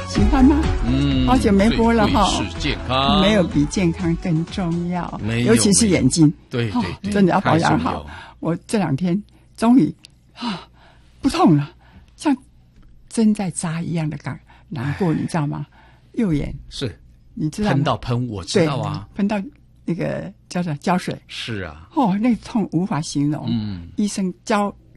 喜欢吗？好久没播了哈。 最是健康， 没有比健康更重要， 没有尤其是眼睛。 对对对， 真的要保养好。我这2天终于不痛了，像针在扎一样的难过，你知道吗？右眼是， 你知道吗？ 喷到喷，我知道啊， 喷到那个叫做胶水。 是啊， 那个痛无法形容。医生